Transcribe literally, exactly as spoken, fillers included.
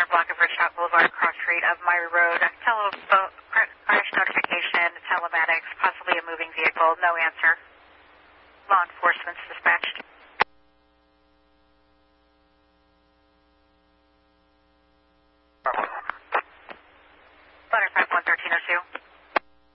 corner block of Richmond Boulevard, cross street of Myra Road. Telephone crash notification, telematics, possibly a moving vehicle. No answer. Law enforcement's dispatched.